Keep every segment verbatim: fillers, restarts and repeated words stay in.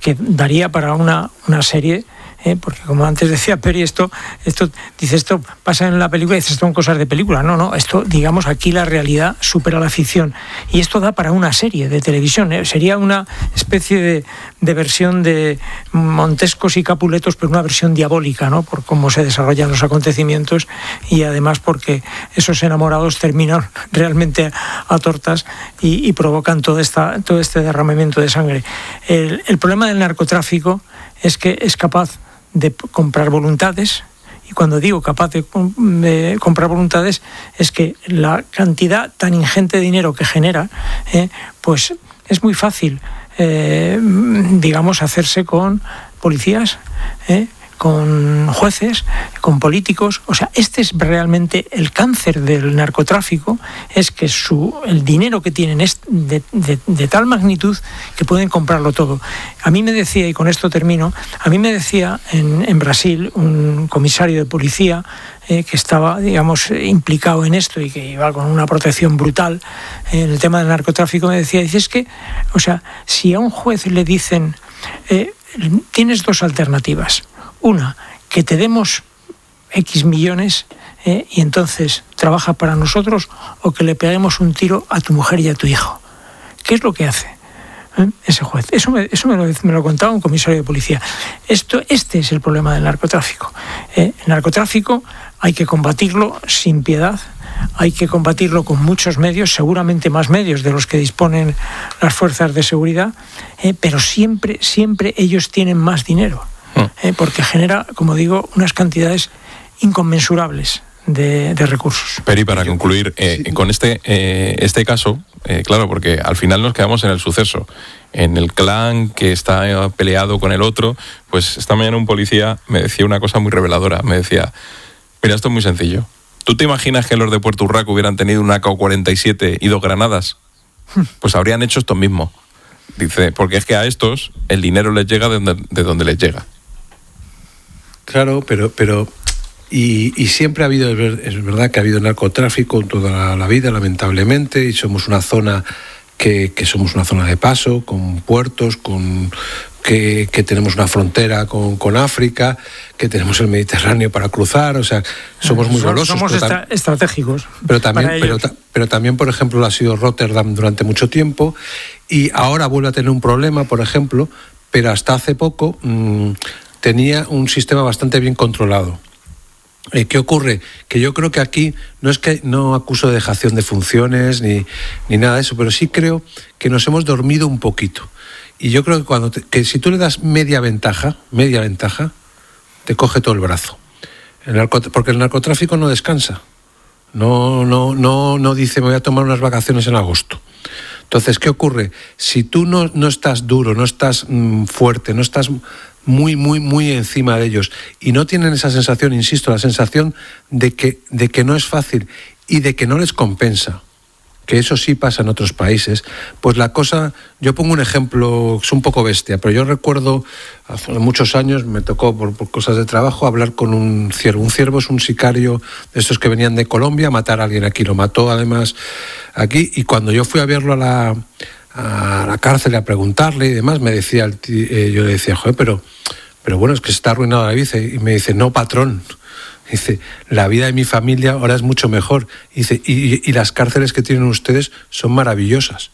que daría para una, una serie. ¿Eh? Porque como antes decía Peri, esto, esto, dice, esto pasa en la película y dices, esto son cosas de película. No, no, esto, digamos, aquí la realidad supera la ficción. Y esto da para una serie de televisión. ¿eh? Sería una especie de, de versión de Montescos y Capuletos, pero una versión diabólica, ¿no? Por cómo se desarrollan los acontecimientos y además porque esos enamorados terminan realmente a tortas y, y provocan todo, esta, todo este derramamiento de sangre. El, el problema del narcotráfico es que es capaz de comprar voluntades, y cuando digo capaz de, de comprar voluntades es que la cantidad tan ingente de dinero que genera, eh, pues es muy fácil, eh, digamos, hacerse con policías, eh, con jueces, con políticos. O sea, este es realmente el cáncer del narcotráfico, es que su, el dinero que tienen es de, de, de tal magnitud que pueden comprarlo todo. A mí me decía, y con esto termino, a mí me decía en, en Brasil un comisario de policía eh, que estaba, digamos, implicado en esto y que iba con una protección brutal en el tema del narcotráfico, me decía, dice, es que, o sea, si a un juez le dicen, eh, tienes dos alternativas. Una, que te demos X millones eh, y entonces trabaja para nosotros, o que le peguemos un tiro a tu mujer y a tu hijo. ¿Qué es lo que hace eh, ese juez? Eso, me, eso me, lo, me lo contaba un comisario de policía. Esto, este es el problema del narcotráfico. Eh, el narcotráfico hay que combatirlo sin piedad, hay que combatirlo con muchos medios, seguramente más medios de los que disponen las fuerzas de seguridad, eh, pero siempre, siempre ellos tienen más dinero. Eh, porque genera, como digo, unas cantidades inconmensurables de, de recursos. Peri, para concluir, eh, sí. con este, eh, este caso, eh, claro, porque al final nos quedamos en el suceso, en el clan que está peleado con el otro. Pues esta mañana un policía me decía una cosa muy reveladora, me decía, mira, esto es muy sencillo. ¿Tú te imaginas que los de Puerto Urraco hubieran tenido una A K cuarenta y siete y dos granadas? Pues habrían hecho esto mismo. Dice, porque es que a estos el dinero les llega de donde, de donde les llega. Claro, pero pero y, y siempre ha habido, es verdad que ha habido narcotráfico toda la, la vida, lamentablemente, y somos una zona que, que somos una zona de paso, con puertos, con que, que tenemos una frontera con, con África, que tenemos el Mediterráneo para cruzar, o sea, somos muy golosos. Somos pero esta, estratégicos. Pero también, pero, pero también, por ejemplo, lo ha sido Rotterdam durante mucho tiempo, y ahora vuelve a tener un problema, por ejemplo, pero hasta hace poco mmm, tenía un sistema bastante bien controlado. Eh, ¿Qué ocurre? Que yo creo que aquí no es que no acuso de dejación de funciones ni, ni nada de eso, pero sí creo que nos hemos dormido un poquito. Y yo creo que cuando te, que si tú le das media ventaja, media ventaja, te coge todo el brazo. El narco, porque el narcotráfico no descansa. No, no, no, no dice me voy a tomar unas vacaciones en agosto. Entonces, ¿qué ocurre? Si tú no, no estás duro, no estás mmm, fuerte, no estás muy, muy, muy encima de ellos y no tienen esa sensación, insisto, la sensación de que, de que no es fácil y de que no les compensa, que eso sí pasa en otros países, pues la cosa, yo pongo un ejemplo, es un poco bestia, pero yo recuerdo hace muchos años, me tocó por, por cosas de trabajo hablar con un ciervo. Un ciervo es un sicario de estos que venían de Colombia a matar a alguien aquí, lo mató además aquí, y cuando yo fui a verlo a la, a la cárcel a preguntarle y demás, me decía, el tío, eh, yo le decía, joder, pero, pero bueno, es que se está arruinado la vida, y me dice, no, patrón. Dice, la vida de mi familia ahora es mucho mejor. Dice, y, y las cárceles que tienen ustedes son maravillosas.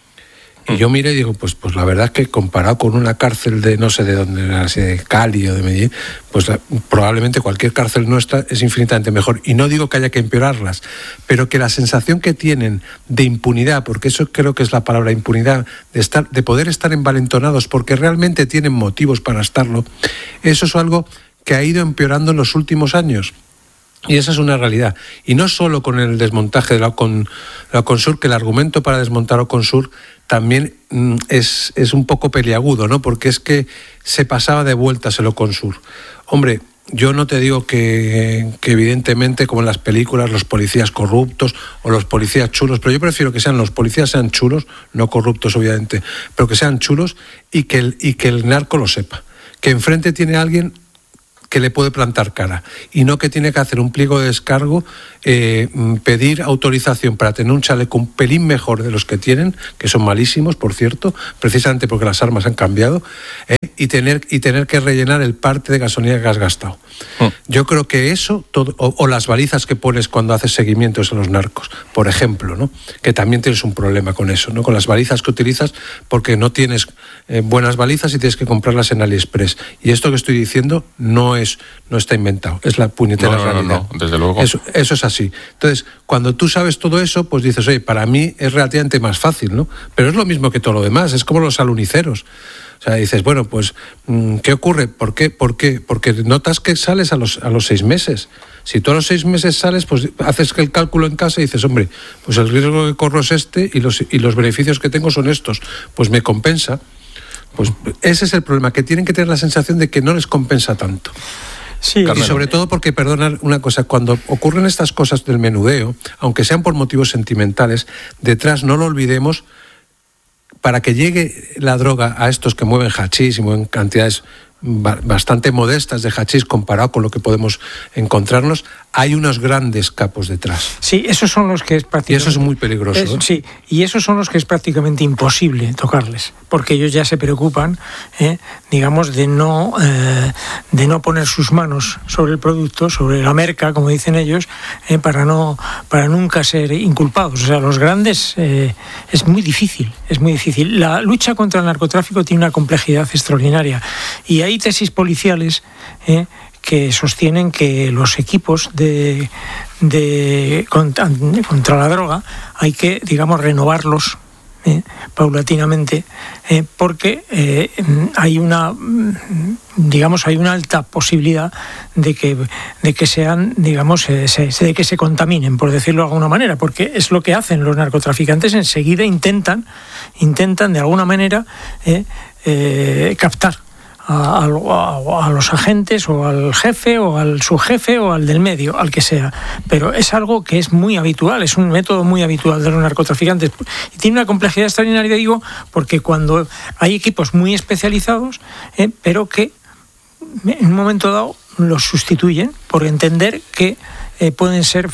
Y yo miré y digo, pues, pues la verdad es que comparado con una cárcel de no sé de dónde, de Cali o de Medellín, pues la, probablemente cualquier cárcel nuestra es infinitamente mejor. Y no digo que haya que empeorarlas, pero que la sensación que tienen de impunidad, porque eso creo que es la palabra, impunidad, de, estar, de poder estar envalentonados porque realmente tienen motivos para estarlo, eso es algo que ha ido empeorando en los últimos años. Y esa es una realidad. Y no solo con el desmontaje de la, Ocon, la Oconsur, que el argumento para desmontar Oconsur también mm, es, es un poco peliagudo, ¿no? Porque es que se pasaba de vueltas el Oconsur. Hombre, yo no te digo que, que evidentemente, como en las películas, los policías corruptos o los policías chulos, pero yo prefiero que sean los policías sean chulos, no corruptos obviamente, pero que sean chulos y que el, y que el narco lo sepa. Que enfrente tiene a alguien que le puede plantar cara y no que tiene que hacer un pliego de descargo, eh, pedir autorización para tener un chaleco un pelín mejor de los que tienen, que son malísimos, por cierto, precisamente porque las armas han cambiado, eh, y tener y tener que rellenar el parte de gasolina que has gastado. Mm. Yo creo que eso, todo, o, o las balizas que pones cuando haces seguimientos a los narcos, por ejemplo, ¿no? Que también tienes un problema con eso, ¿no? Con las balizas que utilizas porque no tienes eh, buenas balizas y tienes que comprarlas en AliExpress. Y esto que estoy diciendo no es no está inventado, es la puñetera no, no, realidad. No, no, desde luego. Eso, eso es así. Entonces, cuando tú sabes todo eso, pues dices, oye, para mí es relativamente más fácil, ¿no? Pero es lo mismo que todo lo demás, es como los aluniceros. O sea, dices, bueno, pues, ¿qué ocurre? ¿Por qué? ¿Por qué? Porque notas que sales a los, a los seis meses. Si tú a los seis meses sales, pues haces el cálculo en casa y dices, hombre, pues el riesgo que corro es este y los, y los beneficios que tengo son estos. Pues me compensa. Pues ese es el problema, que tienen que tener la sensación de que no les compensa tanto. Sí, y sobre todo porque, perdonad una cosa, cuando ocurren estas cosas del menudeo, aunque sean por motivos sentimentales, detrás, no lo olvidemos, para que llegue la droga a estos que mueven hachís y mueven cantidades bastante modestas de hachís comparado con lo que podemos encontrarnos, hay unos grandes capos detrás. Sí, esos son los que es prácticamente... Y eso es muy peligroso. Es, ¿eh? Sí, y esos son los que es prácticamente imposible tocarles, porque ellos ya se preocupan, ¿eh? digamos, de no, eh, de no poner sus manos sobre el producto, sobre la merca, como dicen ellos, eh, para, no, para nunca ser inculpados. O sea, los grandes eh, es muy difícil, es muy difícil. La lucha contra el narcotráfico tiene una complejidad extraordinaria y hay tesis policiales eh, que sostienen que los equipos de, de contra, contra la droga hay que, digamos, renovarlos eh, paulatinamente eh, porque eh, hay una, digamos, hay una alta posibilidad de que de que sean, digamos, eh, se, de que se contaminen, por decirlo de alguna manera, porque es lo que hacen los narcotraficantes. Enseguida intentan, intentan de alguna manera eh, eh, captar A, a, a los agentes o al jefe o al subjefe o al del medio, al que sea. Pero es algo que es muy habitual, es un método muy habitual de los narcotraficantes. Y tiene una complejidad extraordinaria, digo, porque cuando hay equipos muy especializados, eh, pero que en un momento dado los sustituyen por entender que eh, pueden ser,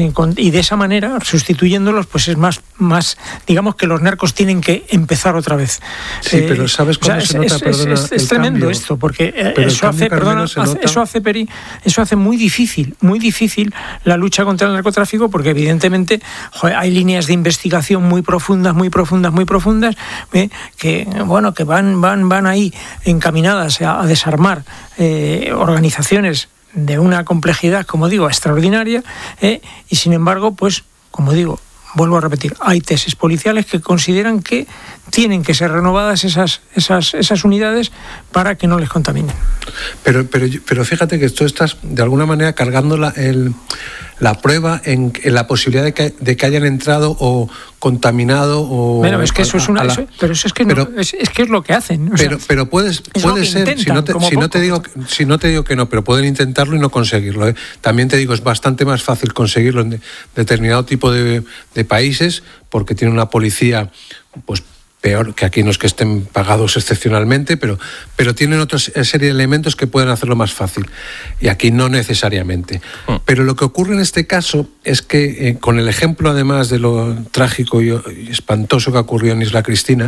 y de esa manera, sustituyéndolos, pues es más, más, digamos que los narcos tienen que empezar otra vez. Sí, eh, pero ¿sabes cómo o sea, se nota? Es, perdona, es, es, es tremendo cambio. Esto, porque pero eso hace, perdona, hace, eso hace, Peri, eso hace muy difícil, muy difícil la lucha contra el narcotráfico, porque evidentemente joder, hay líneas de investigación muy profundas, muy profundas, muy profundas, eh, que bueno, que van, van, van ahí encaminadas a, a desarmar eh, organizaciones de una complejidad, como digo, extraordinaria, eh, y sin embargo, pues, como digo, vuelvo a repetir, hay tesis policiales que consideran que tienen que ser renovadas esas, esas, esas unidades para que no les contaminen. Pero, pero, pero fíjate que tú estás, de alguna manera, cargando la, el, la prueba en, en la posibilidad de que, de que hayan entrado o contaminado o... Bueno, es que eso a, es una... La, eso, pero eso es que, pero, no, es, es que es lo que hacen. O pero, sea, pero puedes, puede ser, intentan, si, no te, si, no te digo, si no te digo que no, pero pueden intentarlo y no conseguirlo. ¿eh? También te digo, es bastante más fácil conseguirlo en de, determinado tipo de, de países, porque tiene una policía, pues, peor que aquí, no es que estén pagados excepcionalmente, pero, pero tienen otra serie de elementos que pueden hacerlo más fácil. Y aquí no necesariamente. Mm. Pero lo que ocurre en este caso es que, eh, con el ejemplo además de lo trágico y, y espantoso que ocurrió en Isla Cristina,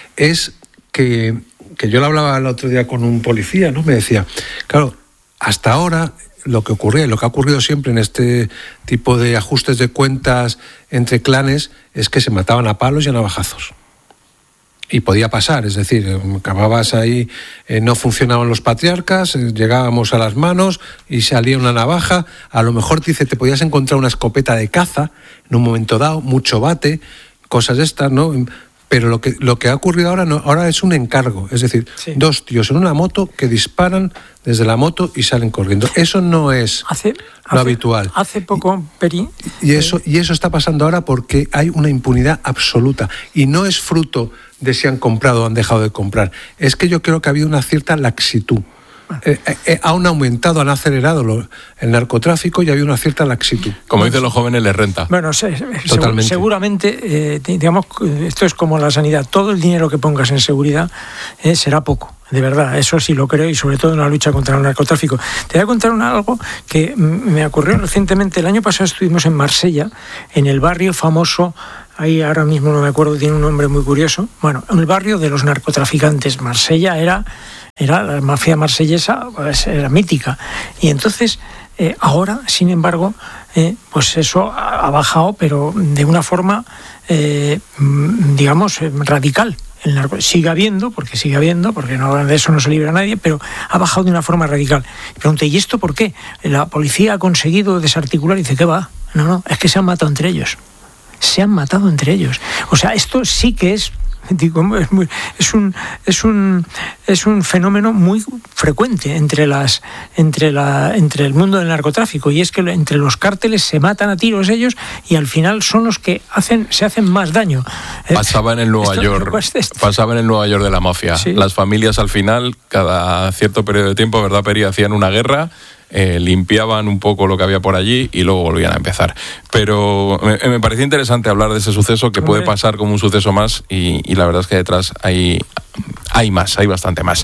es que, que yo lo hablaba el otro día con un policía, ¿no? Me decía, claro, hasta ahora lo que ocurría, lo que ha ocurrido siempre en este tipo de ajustes de cuentas entre clanes, es que se mataban a palos y a navajazos. Y podía pasar, es decir, acababas ahí, eh, no funcionaban los patriarcas, eh, llegábamos a las manos y salía una navaja, a lo mejor te dice, te podías encontrar una escopeta de caza en un momento dado, mucho bate, cosas de estas, ¿no? Pero lo que, lo que ha ocurrido ahora, no, ahora es un encargo, es decir, sí. dos tíos en una moto que disparan desde la moto y salen corriendo. Eso no es hace, lo hace, habitual. Hace poco, Peri... Y eso, eh... y eso está pasando ahora porque hay una impunidad absoluta. Y no es fruto de si han comprado o han dejado de comprar. Es que yo creo que ha habido una cierta laxitud eh, eh, han aumentado, han acelerado lo, el narcotráfico y ha habido una cierta laxitud. Como dicen los jóvenes, les renta. Bueno, se, Totalmente. seguramente, eh, digamos, esto es como la sanidad. Todo el dinero que pongas en seguridad eh, será poco. De verdad, eso sí lo creo, y sobre todo en la lucha contra el narcotráfico. Te voy a contar una, algo que me ocurrió recientemente. El año pasado estuvimos en Marsella, en el barrio famoso, ahí ahora mismo no me acuerdo, tiene un nombre muy curioso. Bueno, en el barrio de los narcotraficantes. Marsella era, era la mafia marsellesa, pues, era mítica. Y entonces, eh, ahora, sin embargo, eh, pues eso ha, ha bajado, pero de una forma, eh, digamos, radical. El narco sigue habiendo, porque sigue habiendo, porque no, de eso no se libra nadie, pero ha bajado de una forma radical. Y pregunté, ¿y esto por qué? La policía ha conseguido desarticular, y dice, ¿qué va? No, no, es que se han matado entre ellos. Se han matado entre ellos. O sea, esto sí que es, digo, es, muy, es un es un es un fenómeno muy frecuente entre las entre la entre el mundo del narcotráfico, y es que entre los cárteles se matan a tiros ellos, y al final son los que hacen se hacen más daño. Pasaba en el Nueva esto, York pasaba en el Nueva York de la mafia. ¿Sí? Las familias al final, cada cierto periodo de tiempo, ¿verdad, Peri?, hacían una guerra. Eh, limpiaban un poco lo que había por allí y luego volvían a empezar. Pero me, me parecía interesante hablar de ese suceso, que puede pasar como un suceso más, y, y la verdad es que detrás hay, hay más, hay bastante más.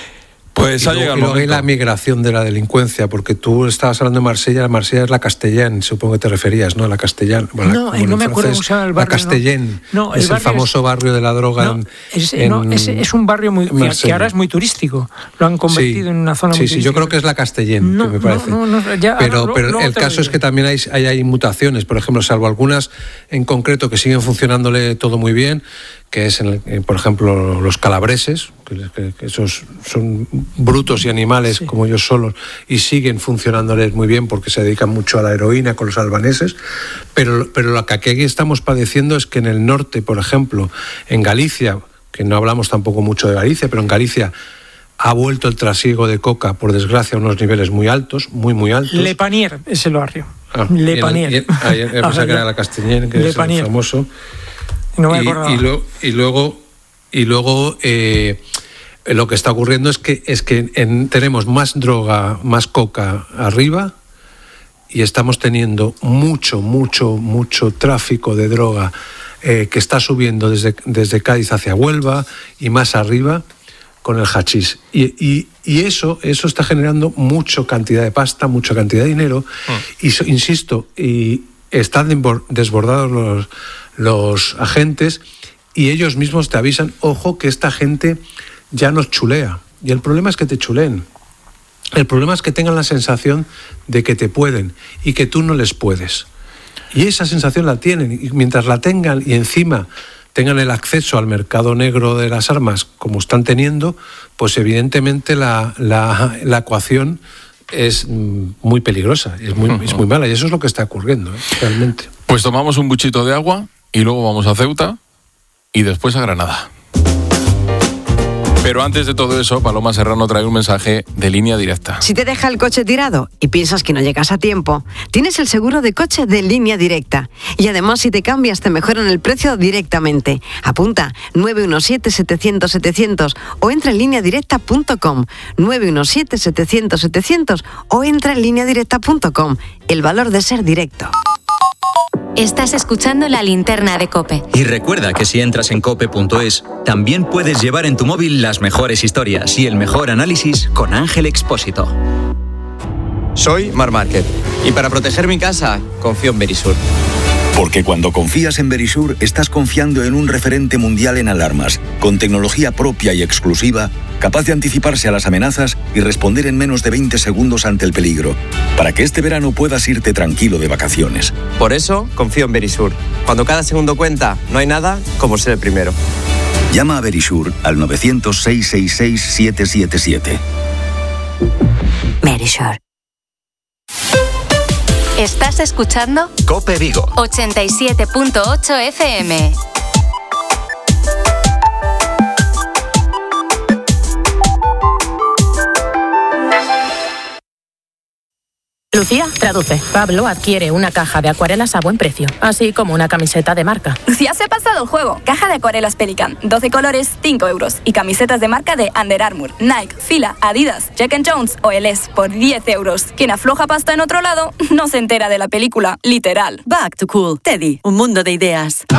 Pues y ha llegado el momento. Y la migración de la delincuencia, porque tú estabas hablando de Marsella, Marsella es la Castellán, supongo que te referías, ¿no? La Castellán. Bueno, no, no me acuerdo cómo se llama el barrio. La Castellán, no. No, es el, el famoso es, barrio de la droga. No, en, es, en, no, es, es un barrio muy que, que ahora es muy turístico. Lo han convertido sí, en una zona sí, muy sí, turística. Sí, yo creo que es la Castellán, no, que me parece. No, no, no, ya, pero ahora, pero luego el caso es que también hay, hay, hay mutaciones, por ejemplo, salvo algunas en concreto que siguen funcionándole todo muy bien, que es, en el, por ejemplo, los calabreses, que, que, que esos son brutos y animales, sí, como ellos solos, y siguen funcionándoles muy bien porque se dedican mucho a la heroína con los albaneses, pero, pero lo que aquí estamos padeciendo es que en el norte, por ejemplo, en Galicia, que no hablamos tampoco mucho de Galicia, pero en Galicia ha vuelto el trasiego de coca, por desgracia, a unos niveles muy altos, muy, muy altos. Le Panier es el barrio. Ah, Le Panier. Ahí pensaba que era la Castellán, que Le es Panier. El famoso. No me y, y, lo, y luego, y luego eh, lo que está ocurriendo es que, es que en, tenemos más droga, más coca arriba, y estamos teniendo mucho, mucho, mucho tráfico de droga eh, que está subiendo desde, desde Cádiz hacia Huelva y más arriba con el hachís. Y, y, y eso, eso está generando mucha cantidad de pasta, mucha cantidad de dinero, mm. y so, insisto, y están desbordados los... los agentes, y ellos mismos te avisan, ojo, que esta gente ya nos chulea. Y el problema es que te chuleen. El problema es que tengan la sensación de que te pueden y que tú no les puedes. Y esa sensación la tienen, y mientras la tengan y encima tengan el acceso al mercado negro de las armas como están teniendo, pues evidentemente la, la, la ecuación es muy peligrosa, es muy, es muy mala, y eso es lo que está ocurriendo, ¿eh? Realmente. Pues tomamos un buchito de agua y luego vamos a Ceuta y después a Granada. Pero antes de todo eso, Paloma Serrano trae un mensaje de Línea Directa. Si te deja el coche tirado y piensas que no llegas a tiempo, tienes el seguro de coche de Línea Directa. Y además, si te cambias, te mejoran el precio directamente. Apunta nueve uno siete, setecientos, setecientos o entra en línea directa punto com. nueve uno siete, setecientos, setecientos o entra en línea directa punto com. El valor de ser directo. Estás escuchando La Linterna de COPE. Y recuerda que si entras en cope punto es, también puedes llevar en tu móvil las mejores historias y el mejor análisis con Ángel Expósito. Soy Mar Márquez y para proteger mi casa confío en Verisur. Porque cuando confías en Verisur, estás confiando en un referente mundial en alarmas, con tecnología propia y exclusiva, capaz de anticiparse a las amenazas y responder en menos de veinte segundos ante el peligro, para que este verano puedas irte tranquilo de vacaciones. Por eso, confío en Verisur. Cuando cada segundo cuenta, no hay nada como ser el primero. Llama a Verisur al nueve cero cero, seis seis seis, siete siete siete. Verisur. Estás escuchando COPE Vigo ochenta y siete punto ocho F M. Lucía, traduce. Pablo adquiere una caja de acuarelas a buen precio, así como una camiseta de marca. Lucía se ha pasado el juego. Caja de acuarelas Pelican, doce colores, cinco euros. Y camisetas de marca de Under Armour, Nike, Fila, Adidas, Jack and Jones o El Es por diez euros. Quien afloja pasta en otro lado no se entera de la película, literal. Back to Cool. Teddy, un mundo de ideas.